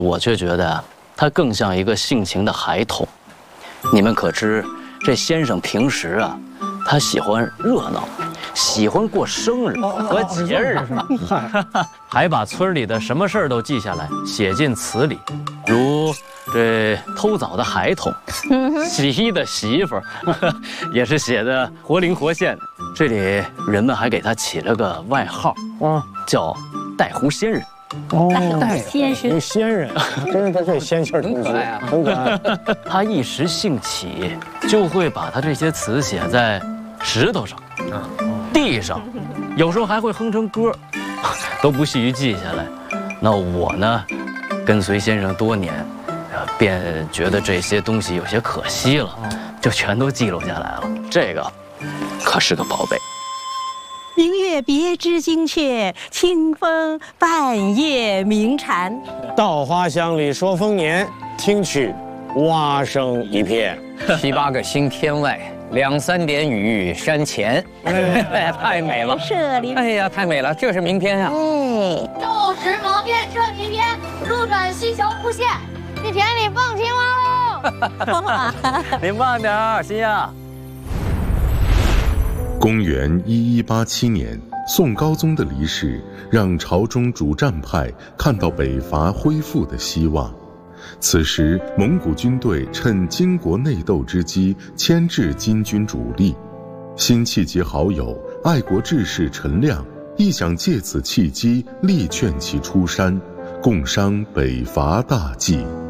我却觉得啊，他更像一个性情的孩童。你们可知，这先生平时啊，他喜欢热闹，喜欢过生日和节日，还把村里的什么事儿都记下来，写进词里，如这偷枣的孩童，洗衣的媳妇儿，也是写的活灵活现的。这里人们还给他起了个外号，叫带狐仙人。 带仙人， 仙人，真是他这仙气儿挺足，很可爱。 他一时兴起，就会把他这些词写在石头上、地上，有时候还会哼成歌，都不屑于记下来。那我呢，跟随先生多年，便觉得这些东西有些可惜了，就全都记录下来了。这个可是个宝贝。 明月别枝惊鹊，清风半夜鸣蝉。 稻花香里说丰年，听取蛙声一片。 7、8个星天外，2、3点雨山前。哎，太美了！ 这里， 哎呀，太美了，这是名篇啊！ 旧时毛片这名篇，路转溪桥忽见，去田里放青蛙喽。 您慢点儿，新亚。 公元1187年，宋高宗的离世让朝中主战派看到北伐恢复的希望。此时，蒙古军队趁金国内斗之机牵制金军主力。辛弃疾好友、爱国志士陈亮亦想借此契机力劝其出山，共商北伐大计。